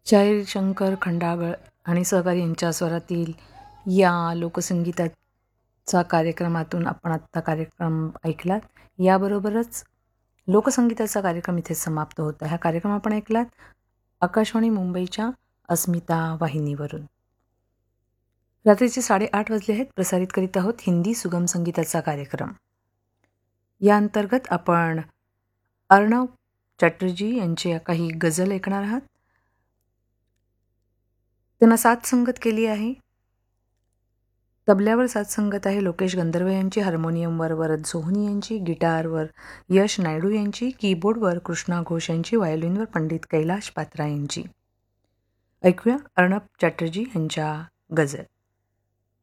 शाहीर शंकर खंडागळ आणि सहकारी यांच्या स्वरातील या लोकसंगीताचा कार्यक्रमातून आपण आत्ता कार्यक्रम ऐकलात. याबरोबरच लोकसंगीताचा कार्यक्रम इथे समाप्त होता. हा कार्यक्रम आपण ऐकलात आकाशवाणी मुंबईच्या अस्मिता वाहिनीवरून. रात्रीचे 8:30 वाजले आहेत. प्रसारित करीत आहोत हिंदी सुगम संगीताचा कार्यक्रम. या अंतर्गत आपण अर्णव चॅटर्जी यांची काही गझल ऐकणार आहात. त्यांना साथ संगत केली आहे. तबल्यावर साथ संगत आहे लोकेश गंधर्व यांची, हार्मोनियमवर वरद सोहनी यांची, गिटारवर यश नायडू यांची, कीबोर्डवर कृष्णा घोष यांची, व्हायोलिनवर पंडित कैलाश पात्रा यांची. ऐकूया अर्णव चॅटर्जी यांच्या गझल.